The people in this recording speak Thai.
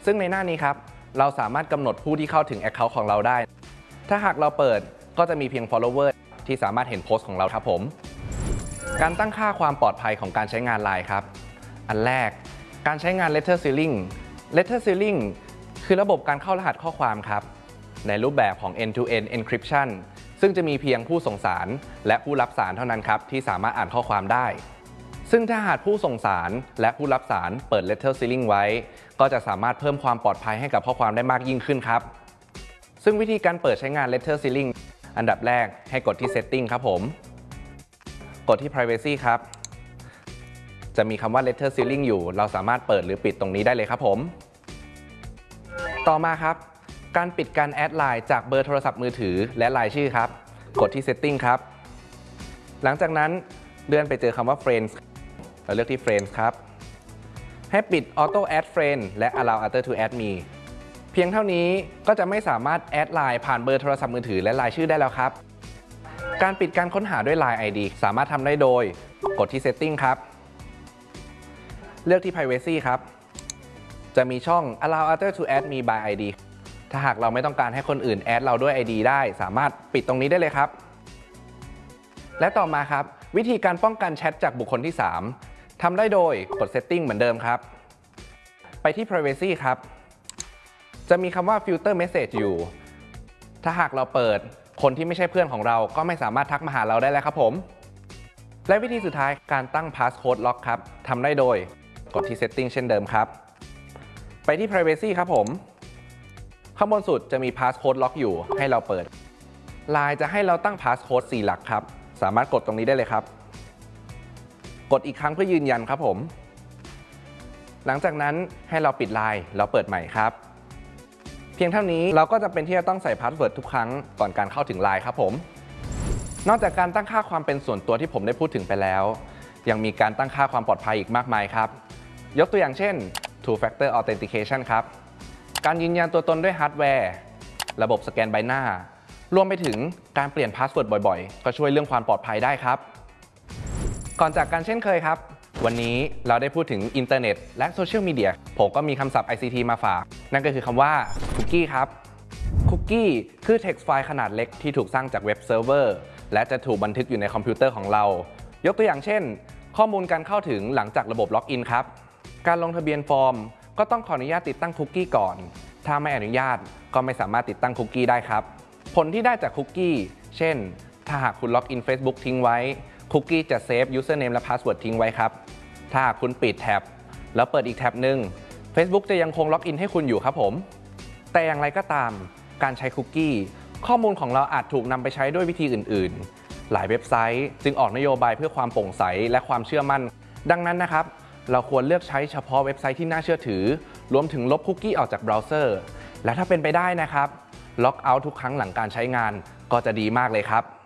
ซึ่งในหน้านี้ครับเราสามารถกำหนดผู้ที่เข้าถึง Account ของเราได้ถ้าหากเราเปิดก็จะมีเพียง follower ที่สามารถเห็นโพสต์ของเราครับผมการตั้งค่าความปลอดภัยของการใช้งาน LINE ครับอันแรกการใช้งาน Letter Sealing Letter Sealing คือระบบการเข้ารหัสข้อความครับในรูปแบบของ end-to-end encryption ซึ่งจะมีเพียงผู้ส่งสารและผู้รับสารเท่านั้นครับที่สามารถอ่านข้อความได้ซึ่งถ้าหากผู้ส่งสารและผู้รับสารเปิด Letter Sealing ไว้ก็จะสามารถเพิ่มความปลอดภัยให้กับข้อความได้มากยิ่งขึ้นครับซึ่งวิธีการเปิดใช้งาน Letter Sealing อันดับแรกให้กดที่ Setting ครับผมกดที่ Privacy ครับจะมีคำว่า Letter Sealing อยู่เราสามารถเปิดหรือปิดตรงนี้ได้เลยครับผมต่อมาครับการปิดการแอดไลน์จากเบอร์โทรศัพท์มือถือและรายชื่อครับกดที่ Setting ครับหลังจากนั้นเลื่อนไปเจอคำว่า Friends เราเลือกที่ Friends ครับให้ปิด Auto Add Friend และ Allow Other to Add Me เพียงเท่านี้ก็จะไม่สามารถแอดไลน์ผ่านเบอร์โทรศัพท์มือถือและรายชื่อได้แล้วครับการปิดการค้นหาด้วย Line ID สามารถทำได้โดยกดที่ Setting ครับเลือกที่ Privacy ครับจะมีช่อง Allow Other to Add Me by ID ถ้าหากเราไม่ต้องการให้คนอื่นแอดเราด้วย ID ได้สามารถปิดตรงนี้ได้เลยครับและต่อมาครับวิธีการป้องกันแชทจากบุคคลที่ 3ทำได้โดยกด Setting เหมือนเดิมครับไปที่ Privacy ครับจะมีคำว่า Filter Message อยู่ถ้าหากเราเปิดคนที่ไม่ใช่เพื่อนของเราก็ไม่สามารถทักมาหาเราได้แล้วครับผมและวิธีสุดท้ายการตั้ง Passcode Lock ครับทำได้โดยกดที่ Setting เช่นเดิมครับไปที่ Privacy ครับผมข้างบนสุดจะมี Passcode Lock อยู่ให้เราเปิด LINE จะให้เราตั้ง Passcode 4 หลักครับสามารถกดตรงนี้ได้เลยครับกดอีกครั้งเพื่อยืนยันครับผมหลังจากนั้นให้เราปิด LINE แล้วเปิดใหม่ครับเพียงเท่านี้เราก็จะเป็นที่จะต้องใส่พาสเวิร์ดทุกครั้งก่อนการเข้าถึง LINE ครับผมนอกจากการตั้งค่าความเป็นส่วนตัวที่ผมได้พูดถึงไปแล้วยังมีการตั้งค่าความปลอดภัยอีกมากมายครับยกตัวอย่างเช่น Two Factor Authentication ครับการยืนยันตัวตนด้วยฮาร์ดแวร์ระบบสแกนใบหน้ารวมไปถึงการเปลี่ยนพาสเวิร์ดบ่อยๆก็ช่วยเรื่องความปลอดภัยได้ครับก่อนจากกันเช่นเคยครับวันนี้เราได้พูดถึงอินเทอร์เน็ตและโซเชียลมีเดียผมก็มีคำศัพท์ ICT มาฝากนั่นก็คือคำว่าคุกกี้ครับคุกกี้คือ text ไฟล์ขนาดเล็กที่ถูกสร้างจากเว็บเซิร์ฟเวอร์และจะถูกบันทึกอยู่ในคอมพิวเตอร์ของเรายกตัวอย่างเช่นข้อมูลการเข้าถึงหลังจากระบบล็อกอินครับการลงทะเบียนฟอร์มก็ต้องขออนุญาตติดตั้งคุกกี้ก่อนถ้าไม่อนุญาตก็ไม่สามารถติดตั้งคุกกี้ได้ครับผลที่ได้จากคุกกี้เช่นถ้าหากคุณล็อกอิน Facebook ทิ้งไว้คุกกี้จะเซฟ username และ password ทิ้งไว้ครับถ้าหากคุณปิดแท็บแล้วเปิดอีกแท็บหนึ่ง Facebook จะยังคงล็อกอินให้คุณอยู่ครับผมแต่อย่างไรก็ตามการใช้คุกกี้ข้อมูลของเราอาจถูกนำไปใช้ด้วยวิธีอื่นๆหลายเว็บไซต์จึงออกนโยบายเพื่อความโปร่งใสและความเชื่อมั่นดังนั้นนะครับเราควรเลือกใช้เฉพาะเว็บไซต์ที่น่าเชื่อถือรวมถึงลบคุกกี้ออกจากเบราว์เซอร์และถ้าเป็นไปได้นะครับล็อกเอาท์ทุกครั้งหลังการใช้งานก็จะดีมากเลยครับ